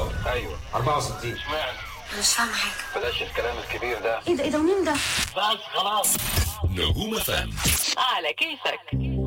دولار. ايوه 64. اشمعنى؟ مش فاهمة حاجة. بلاش الكلام الكبير ده. ايه ده مين ده؟ بس خلاص. نجوم فم على كيفك.